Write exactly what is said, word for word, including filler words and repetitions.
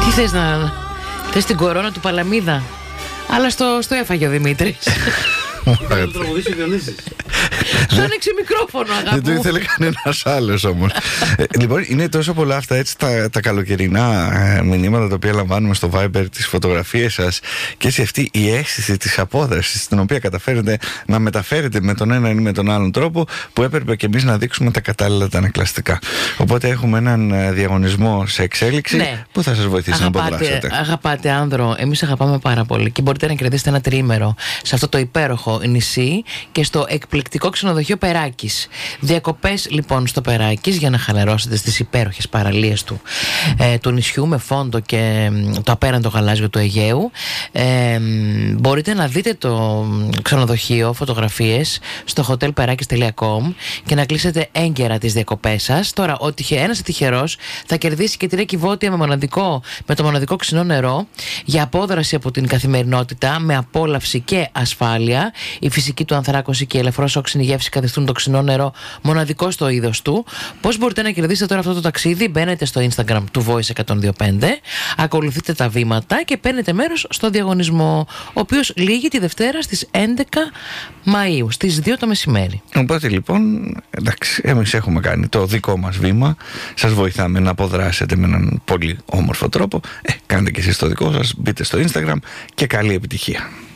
Τι θες να... Θες την κορώνα του Παλαμίδα? Αλλά στο, στο έφαγε ο Δημήτρης. Θα το τραγουδήσει ο Διονύσης. Σου άνοιξε μικρόφωνο, αγάπη μου. Δεν το ήθελε κανένας άλλος όμως. Λοιπόν, είναι τόσο πολλά αυτά έτσι τα, τα καλοκαιρινά ε, μηνύματα τα οποία λαμβάνουμε στο Viber, τις φωτογραφίες σας και έτσι αυτή η αίσθηση της απόδρασης την οποία καταφέρετε να μεταφέρετε με τον έναν ή με τον άλλον τρόπο, που έπρεπε και εμείς να δείξουμε τα κατάλληλα τα ανακλαστικά. Οπότε έχουμε έναν διαγωνισμό σε εξέλιξη, ναι, που θα σας βοηθήσει αγαπάτε, να αποδράσετε. Αγαπάτε άνδρο, εμείς αγαπάμε πάρα πολύ και μπορείτε να κερδίσετε ένα τριήμερο σε αυτό το υπέροχο νησί και στο εκπληκτικό ξενοδοχείο Περάκης. Διακοπές λοιπόν στο Περάκης για να χαλαρώσετε στις υπέροχες παραλίες του, ε, του νησιού με φόντο και το απέραντο γαλάζιο του Αιγαίου. Ε, μπορείτε να δείτε το ξενοδοχείο, φωτογραφίες στο hotel perakis τελεία com και να κλείσετε έγκαιρα τις διακοπές σας. Τώρα, ο ένας τυχερός θα κερδίσει και τυρέ κυβότια με, μοναδικό, με το μοναδικό ξινό νερό για απόδραση από την καθημερινότητα με απόλαυση και ασφάλεια. Η φυσική του ανθράκωση και η ελαφρώς όξινη γεύση καθιστούν το ξινό νερό μοναδικό στο είδος του. Πώς μπορείτε να κερδίσετε τώρα αυτό το ταξίδι? Μπαίνετε στο Instagram του Voice εκατόν δύο πέντε, ακολουθείτε τα βήματα και παίρνετε μέρος στο διαγωνισμό, ο οποίος λήγει τη Δευτέρα στις έντεκα Μαΐου, στις δύο το μεσημέρι. Οπότε λοιπόν, εντάξει, εμείς έχουμε κάνει το δικό μας βήμα. Σας βοηθάμε να αποδράσετε με έναν πολύ όμορφο τρόπο. Ε, κάντε και εσείς το δικό σας, μπείτε στο Instagram και καλή επιτυχία.